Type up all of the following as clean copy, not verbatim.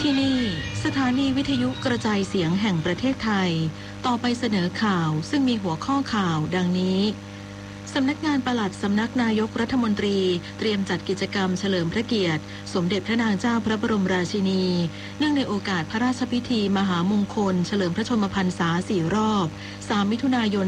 ที่นี่สถานีวิทยุกระจายเสียงแห่งประเทศไทยต่อไปเสนอข่าวซึ่งมีหัวข้อข่าวดังนี้สำนักงานปลัดสำนักนายกรัฐมนตรีเตรียมจัดกิจกรรมเฉลิมพระเกียรติสมเด็จพระนางเจ้าพระบรมราชินีเนื่องในโอกาสพระราชพิธีมหามงคลเฉลิมพระชนมพรรษา4 รอบ3 มิถุนายน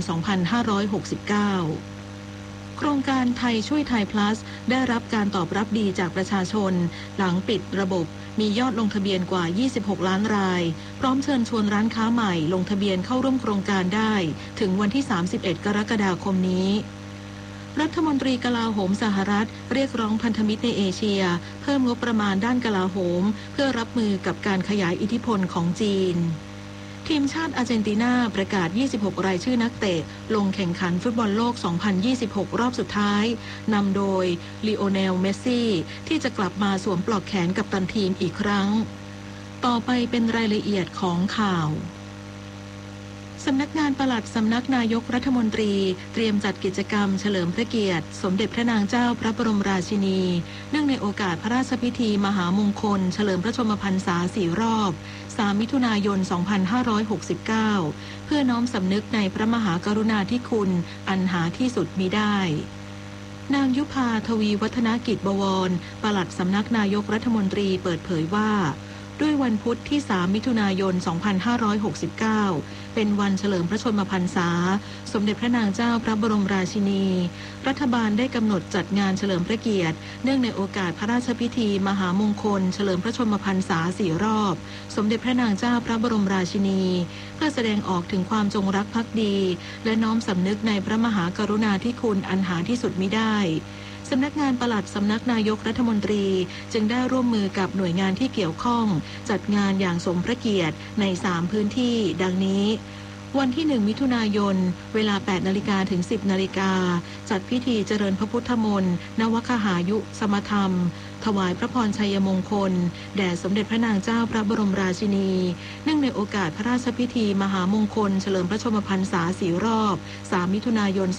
2569โครงการไทยช่วยไทย plus ได้รับการตอบรับดีจากประชาชนหลังปิดระบบมียอดลงทะเบียนกว่า26 ล้านรายพร้อมเชิญชวนร้านค้าใหม่ลงทะเบียนเข้าร่วมโครงการได้ถึงวันที่31 กรกฎาคมนี้รัฐมนตรีกลาโหมสหรัฐเรียกร้องพันธมิตรในเอเชียเพิ่มงบประมาณด้านกลาโหมเพื่อรับมือกับการขยายอิทธิพลของจีนทีมชาติอาร์เจนตินาประกาศ26 รายชื่อนักเตะลงแข่งขันฟุตบอลโลก 2026 รอบสุดท้ายนำโดยลีโอเนล เมสซี่ที่จะกลับมาสวมปลอกแขนกัปตันทีมอีกครั้งต่อไปเป็นรายละเอียดของข่าวสำนักงานปลัดสำนักนายกรัฐมนตรีเตรียมจัดกิจกรรมเฉลิมพระเกียรติสมเด็จพระนางเจ้าพระบรมราชินีเนื่องในโอกาสพระราชพิธีมหามงคลเฉลิมพระชนมพรรษา4 รอบ3 มิถุนายน 2569เพื่อน้อมสำนึกในพระมหากรุณาธิคุณอันหาที่สุดมิได้นางยุภาทวีวัฒนกิจบวรปลัดสำนักนายกรัฐมนตรีเปิดเผยว่าด้วยวันพุธที่3 มิถุนายน 2569เป็นวันเฉลิมพระชนมพรรษาสมเด็จพระนางเจ้าพระบรมราชินีรัฐบาลได้กำหนดจัดงานเฉลิมพระเกียรติเนื่องในโอกาสพระราชพิธีมหามงคลเฉลิมพระชนมพรรษา4 รอบสมเด็จพระนางเจ้าพระบรมราชินีเพื่อแสดงออกถึงความจงรักภักดีและน้อมสำนึกในพระมหากรุณาธิคุณอันหาที่สุดมิได้สำนักงานปลัดสำนักนายกรัฐมนตรีจึงได้ร่วมมือกับหน่วยงานที่เกี่ยวข้องจัดงานอย่างสมพระเกียรติใน3 พื้นที่ดังนี้วันที่1 มิถุนายนเวลา 8 นาฬิกาถึง 10 นาฬิกาจัดพิธีเจริญพระพุทธมนต์นวคหายุสมธรรมถวายพระพรชัยมงคลแด่สมเด็จพระนางเจ้าพระบรมราชินีเนื่องในโอกาสพระราชพิธีมหามงคลเฉลิมพระชนมพรรษา4 รอบ3 มิถุนายน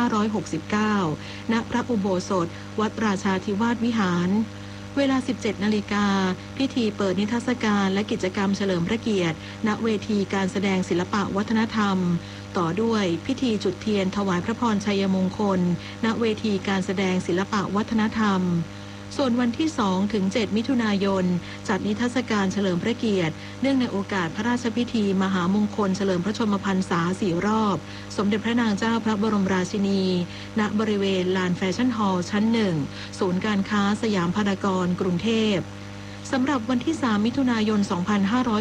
2569ณพระอุโบสถวัดราชาธิวาสวิหารเวลา 17 นาฬิกาพิธีเปิดนิทรรศการและกิจกรรมเฉลิมพระเกียรติณเวทีการแสดงศิลปะวัฒนธรรมต่อด้วยพิธีจุดเทียนถวายพระพรชัยมงคลณเวทีการแสดงศิลปะวัฒนธรรมส่วนวันที่2 ถึง 7 มิถุนายนจัดนิทรรศการเฉลิมพระเกียรติเนื่องในโอกาสพระราชพิธีมหามงคลเฉลิมพระชนมพรรษา4 รอบสมเด็จพระนางเจ้าพระบรมราชินีณบริเวณลานแฟชั่นฮอลล์ชั้น1ศูนย์การค้าสยามพารากอนกรุงเทพสำหรับวันที่3 มิถุนายน